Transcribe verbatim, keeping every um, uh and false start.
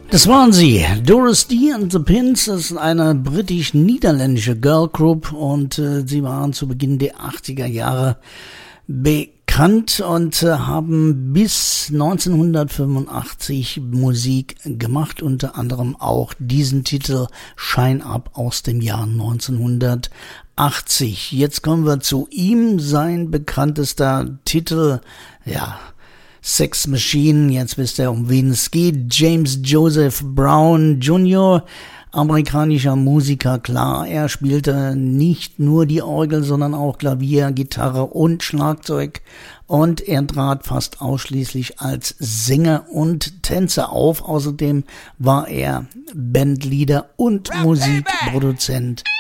Das waren sie, Doris Dee and the Pins. Das ist eine britisch-niederländische Girlgroup und äh, sie waren zu Beginn der achtziger Jahre bekannt und äh, haben bis neunzehnhundertfünfundachtzig Musik gemacht, unter anderem auch diesen Titel Shine Up aus dem Jahr neunzehnhundertachtzig. Jetzt kommen wir zu ihm, sein bekanntester Titel, ja, Sex Machine, jetzt wisst ihr, um wen es geht. James Joseph Brown Junior, amerikanischer Musiker, klar, er spielte nicht nur die Orgel, sondern auch Klavier, Gitarre und Schlagzeug. Und er trat fast ausschließlich als Sänger und Tänzer auf. Außerdem war er Bandleader und Musikproduzent.